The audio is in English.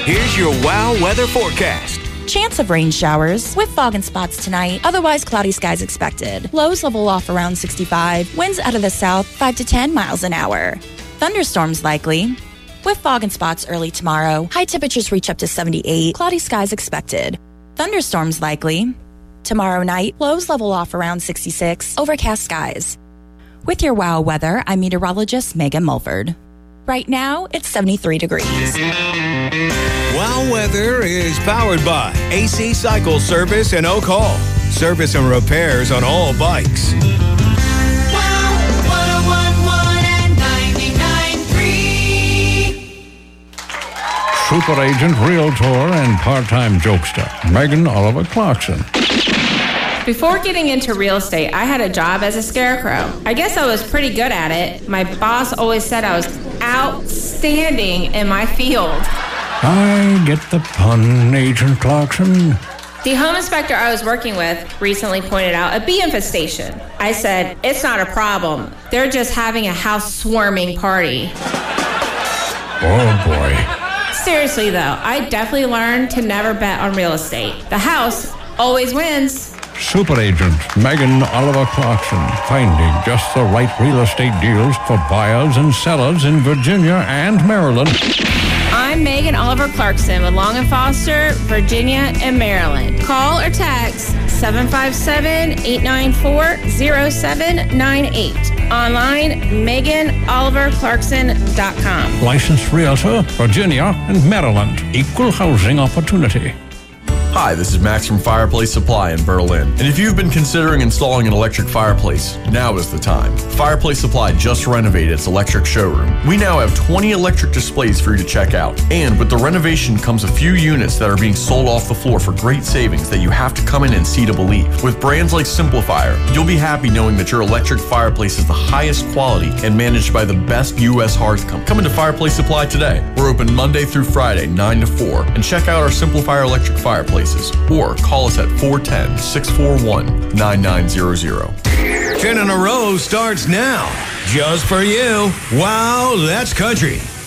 Here's your WOW weather forecast. Chance of rain showers with fog and spots tonight. Otherwise, cloudy skies expected. Lows level off around 65. Winds out of the south 5 to 10 miles an hour. Thunderstorms likely. With fog and spots early tomorrow. High temperatures reach up to 78. Cloudy skies expected. Thunderstorms likely. Tomorrow night, lows level off around 66. Overcast skies. With your WOW weather, I'm meteorologist Megan Mulford. Right now, it's 73 degrees. WOW weather is powered by AC Cycle Service in Oak Hall. Service and repairs on all bikes. WOW 101.1 and 99.3. Super agent, realtor, and part-time jokester, Megan Oliver Clarkson. Before getting into real estate, I had a job as a scarecrow. I guess I was pretty good at it. My boss always said I was outstanding in my field. I get the pun, Agent Clarkson. The home inspector I was working with recently pointed out a bee infestation. I said, it's not a problem. They're just having a house swarming party. Oh, boy. Seriously, though, I definitely learned to never bet on real estate. The house always wins. Super agent Megan Oliver Clarkson, finding just the right real estate deals for buyers and sellers in Virginia and Maryland. I'm Megan Oliver Clarkson with Long & Foster, Virginia and Maryland. Call or text 757-894-0798. Online, MeganOliverClarkson.com. Licensed realtor, Virginia and Maryland. Equal housing opportunity. Hi, this is Max from Fireplace Supply in Berlin. And if you've been considering installing an electric fireplace, now is the time. Fireplace Supply just renovated its electric showroom. We now have 20 electric displays for you to check out. And with the renovation comes a few units that are being sold off the floor for great savings that you have to come in and see to believe. With brands like Simplifier, you'll be happy knowing that your electric fireplace is the highest quality and managed by the best U.S. hearth company. Come into Fireplace Supply today. We're open Monday through Friday, 9 to 4. And check out our Simplifier electric fireplace. Or call us at 410-641-9900. 10 in a row starts now. Just for you. WOW, that's country.